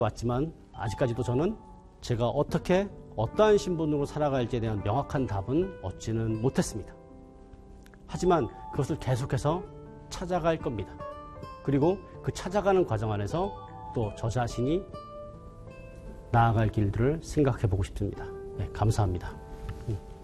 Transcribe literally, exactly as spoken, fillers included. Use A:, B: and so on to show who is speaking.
A: 왔지만 아직까지도 저는 제가 어떻게 어떠한 신분으로 살아갈지에 대한 명확한 답은 얻지는 못했습니다. 하지만 그것을 계속해서 찾아갈 겁니다. 그리고 그 찾아가는 과정 안에서 또 저 자신이 나아갈 길들을 생각해 보고 싶습니다. 네, 감사합니다.